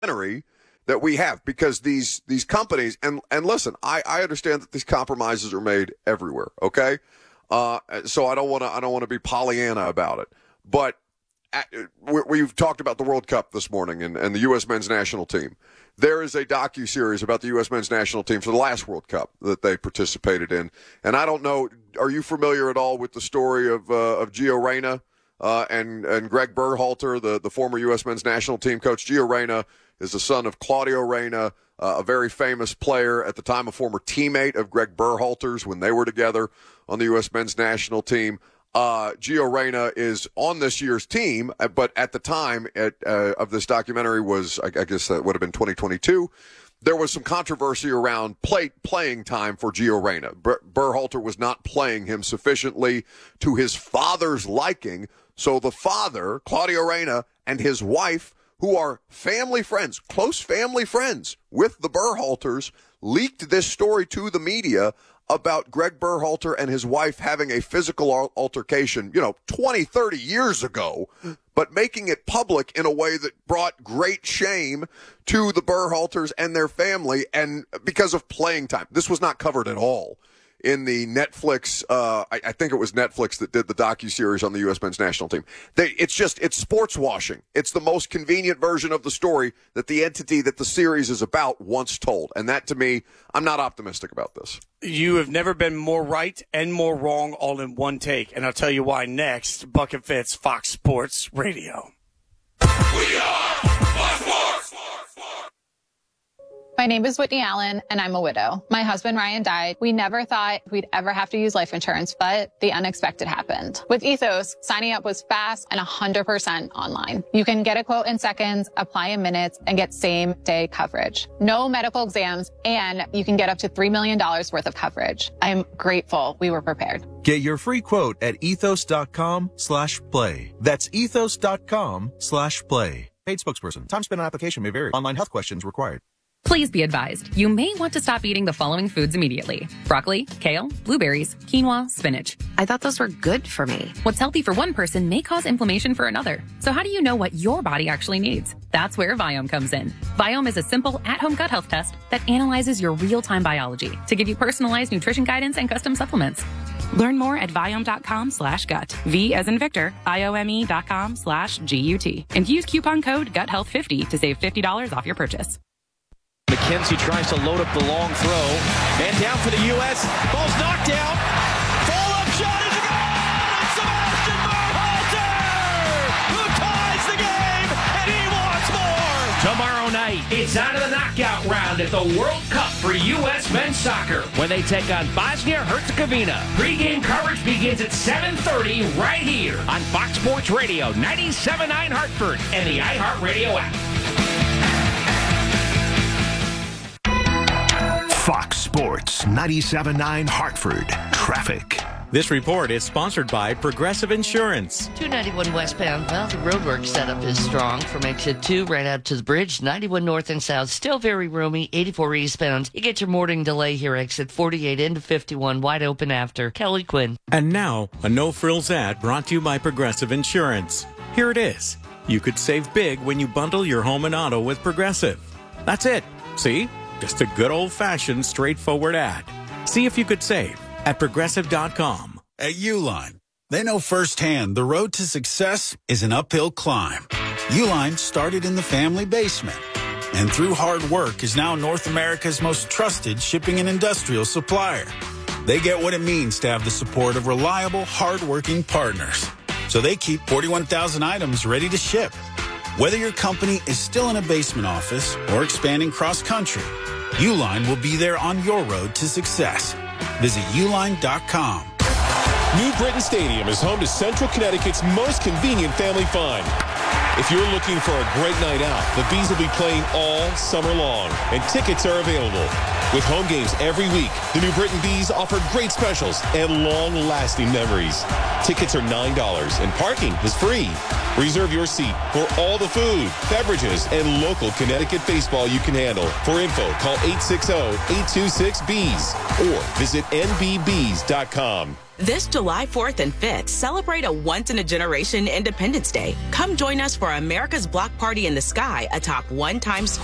that we have, because these companies, and listen, I understand that these compromises are made everywhere, okay? So I don't want to be Pollyanna about it, but we've talked about the World Cup this morning and the U.S. men's national team. There is a docuseries about the U.S. men's national team for the last World Cup that they participated in, and I don't know, are you familiar at all with the story of Gio Reyna and Greg Berhalter, the former U.S. men's national team coach? Gio Reyna is the son of Claudio Reyna, a very famous player, at the time a former teammate of Greg Berhalter's when they were together on the U.S. men's national team. Gio Reyna is on this year's team, but at the time of this documentary was, I guess that would have been 2022, there was some controversy around playing time for Gio Reyna. Berhalter was not playing him sufficiently to his father's liking, so the father, Claudio Reyna, and his wife, who are family friends, close family friends with the Berhalters, leaked this story to the media about Greg Berhalter and his wife having a physical altercation, 20, 30 years ago, but making it public in a way that brought great shame to the Berhalters and their family, and because of playing time. This was not covered at all in the Netflix, I think it was Netflix that did the docuseries on the U.S. men's national team. It's sports washing. It's the most convenient version of the story that the entity that the series is about once told. And that, to me, I'm not optimistic about this. You have never been more right and more wrong all in one take. And I'll tell you why next. Buck and Fitz, Fox Sports Radio. We are Fox Sports. My name is Whitney Allen, and I'm a widow. My husband, Ryan, died. We never thought we'd ever have to use life insurance, but the unexpected happened. With Ethos, signing up was fast and 100% online. You can get a quote in seconds, apply in minutes, and get same-day coverage. No medical exams, and you can get up to $3 million worth of coverage. I'm grateful we were prepared. Get your free quote at ethos.com/play. That's ethos.com/play. Paid spokesperson. Time spent on application may vary. Online health questions required. Please be advised, you may want to stop eating the following foods immediately. Broccoli, kale, blueberries, quinoa, spinach. I thought those were good for me. What's healthy for one person may cause inflammation for another. So how do you know what your body actually needs? That's where Viome comes in. Viome is a simple at-home gut health test that analyzes your real-time biology to give you personalized nutrition guidance and custom supplements. Learn more at Viome.com/gut. V as in Victor, IOME.com/GUT. And use coupon code GUTHEALTH50 to save $50 off your purchase. McKenzie tries to load up the long throw. And down for the U.S. Ball's knocked down. Follow-up shot is a goal! It's Sebastian Berhalter, who ties the game, and he wants more! Tomorrow night, it's on to the knockout round at the World Cup for U.S. men's soccer when they take on Bosnia-Herzegovina. Pre-game coverage begins at 7:30 right here on Fox Sports Radio, 97.9 Hartford, and the iHeartRadio app. Fox Sports 97.9 Hartford Traffic. This report is sponsored by Progressive Insurance. 291 westbound. Well, the roadwork setup is strong from exit 2 right out to the bridge. 91 north and south, still very roomy. 84 eastbound. You get your morning delay here, exit 48 into 51, wide open after. Kelly Quinn. And now, a no-frills ad brought to you by Progressive Insurance. Here it is. You could save big when you bundle your home and auto with Progressive. That's it. See? Just a good old-fashioned, straightforward ad. See if you could save at Progressive.com. At Uline, they know firsthand the road to success is an uphill climb. Uline started in the family basement, and through hard work is now North America's most trusted shipping and industrial supplier. They get what it means to have the support of reliable, hard-working partners. So they keep 41,000 items ready to ship. Whether your company is still in a basement office or expanding cross-country, Uline will be there on your road to success. Visit uline.com. New Britain Stadium is home to Central Connecticut's most convenient family fun. If you're looking for a great night out, the Bees will be playing all summer long, and tickets are available. With home games every week, the New Britain Bees offer great specials and long-lasting memories. Tickets are $9, and parking is free. Reserve your seat for all the food, beverages, and local Connecticut baseball you can handle. For info, call 860-826-BEES or visit nbbees.com. This July 4th and 5th, celebrate a once-in-a-generation Independence Day. Come join us for America's Block Party in the Sky atop 1 Times